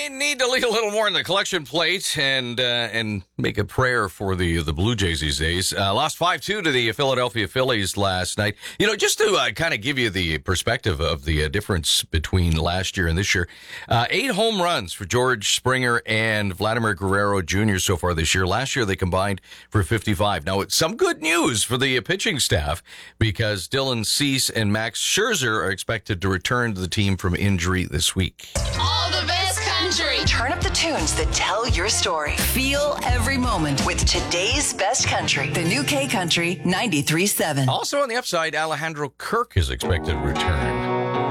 They need to leave a little more in the collection plate and make a prayer for the Blue Jays these days. Lost 5-2 to the Philadelphia Phillies last night. Just to kind of give you the perspective of the difference between last year and this year, 8 home runs for George Springer and Vladimir Guerrero Jr. so far this year. Last year they combined for 55. Now, it's some good news for the pitching staff because Dylan Cease and Max Scherzer are expected to return to the team from injury this week. All the best country. Turn up the tunes that tell your story. Feel every moment with today's best country. The new K Country 93.7. Also on the upside, Alejandro Kirk is expected to return